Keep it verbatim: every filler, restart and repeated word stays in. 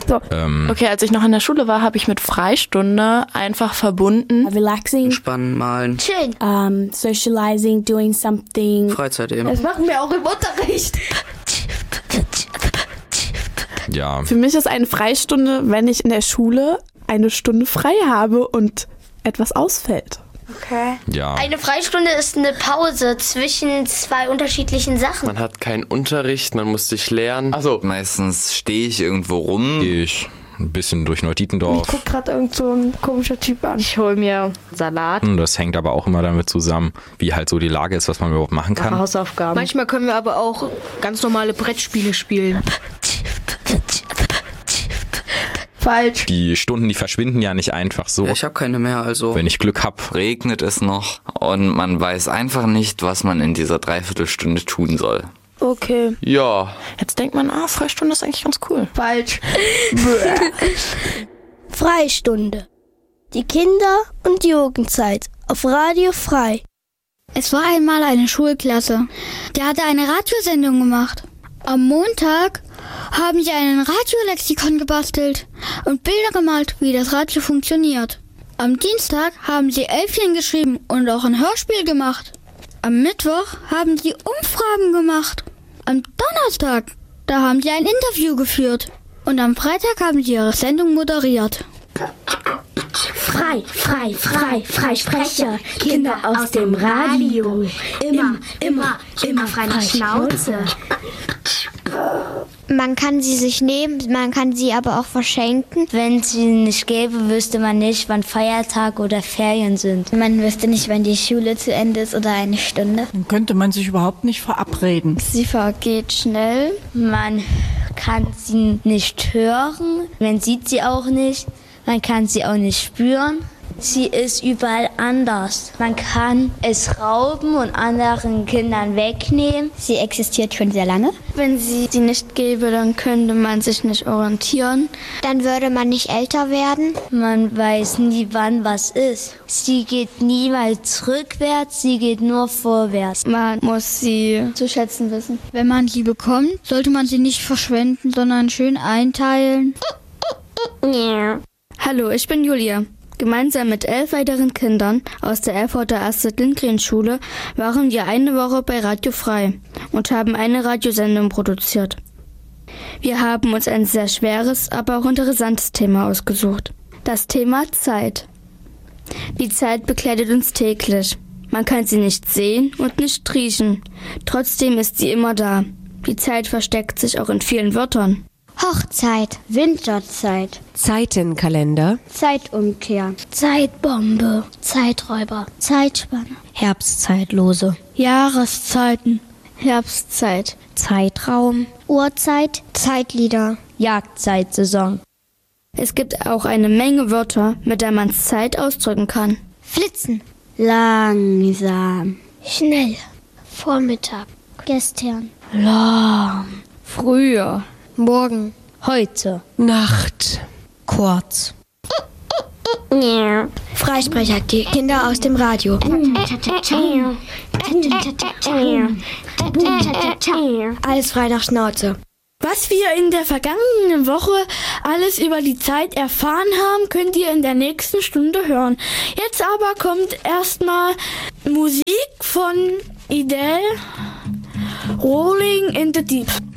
So. Ähm, Okay, als ich noch in der Schule war, habe ich mit Freistunde einfach verbunden. Relaxing. Entspannen, malen. Schön. Um, socializing, doing something. Freizeit eben. Das machen wir auch im Unterricht. ja. Für mich ist eine Freistunde, wenn ich in der Schule eine Stunde frei habe und etwas ausfällt. Okay. Ja. Eine Freistunde ist eine Pause zwischen zwei unterschiedlichen Sachen. Man hat keinen Unterricht, man muss sich lernen. Achso. Meistens stehe ich irgendwo rum. Ich ein bisschen durch Neutietendorf. Ich guck gerade irgend so ein komischer Typ an. Ich hole mir Salat. Das hängt aber auch immer damit zusammen, wie halt so die Lage ist, was man überhaupt machen kann. Hausaufgaben. Manchmal können wir aber auch ganz normale Brettspiele spielen. Falsch. Die Stunden, die verschwinden ja nicht einfach so. Ja, ich habe keine mehr, also. Wenn ich Glück habe. Regnet es noch und man weiß einfach nicht, was man in dieser Dreiviertelstunde tun soll. Okay. Ja. Jetzt denkt man, ah, Freistunde ist eigentlich ganz cool. Falsch. Freistunde. Die Kinder- und Jugendzeit auf Radio Frei. Es war einmal eine Schulklasse, die hatte eine Radiosendung gemacht. Am Montag haben sie einen Radiolexikon gebastelt und Bilder gemalt, wie das Radio funktioniert. Am Dienstag haben sie Elfchen geschrieben und auch ein Hörspiel gemacht. Am Mittwoch haben sie Umfragen gemacht. Am Donnerstag, da haben sie ein Interview geführt. Und am Freitag haben sie ihre Sendung moderiert. Frei, frei, frei, Freisprecher, Kinder aus dem Radio. Immer, immer, immer frei nach Schnauze. Man kann sie sich nehmen, man kann sie aber auch verschenken. Wenn es sie nicht gäbe, wüsste man nicht, wann Feiertag oder Ferien sind. Man wüsste nicht, wann die Schule zu Ende ist oder eine Stunde. Dann könnte man sich überhaupt nicht verabreden. Sie vergeht schnell. Man kann sie nicht hören, man sieht sie auch nicht. Man kann sie auch nicht spüren. Sie ist überall anders. Man kann es rauben und anderen Kindern wegnehmen. Sie existiert schon sehr lange. Wenn sie sie nicht gäbe, dann könnte man sich nicht orientieren. Dann würde man nicht älter werden. Man weiß nie, wann was ist. Sie geht niemals rückwärts, sie geht nur vorwärts. Man muss sie zu schätzen wissen. Wenn man sie bekommt, sollte man sie nicht verschwenden, sondern schön einteilen. Hallo, ich bin Julia. Gemeinsam mit elf weiteren Kindern aus der Erfurter Astrid Lindgren Schule waren wir eine Woche bei Radio Frei und haben eine Radiosendung produziert. Wir haben uns ein sehr schweres, aber auch interessantes Thema ausgesucht. Das Thema Zeit. Die Zeit begleitet uns täglich. Man kann sie nicht sehen und nicht riechen. Trotzdem ist sie immer da. Die Zeit versteckt sich auch in vielen Wörtern. Hochzeit, Winterzeit, Zeitenkalender, Zeitumkehr, Zeitbombe, Zeiträuber, Zeitspanne, Herbstzeitlose, Jahreszeiten, Herbstzeit, Zeitraum, Uhrzeit, Zeitlieder, Jagdzeitsaison. Es gibt auch eine Menge Wörter, mit der man Zeit ausdrücken kann. Flitzen, langsam, schnell, Vormittag, gestern, Lahm, früher, morgen, heute, Nacht, kurz. Freisprecher, die Kinder aus dem Radio. Alles frei nach Schnauze. Was wir in der vergangenen Woche alles über die Zeit erfahren haben, könnt ihr in der nächsten Stunde hören. Jetzt aber kommt erstmal Musik von Idel, Rolling in the Deep.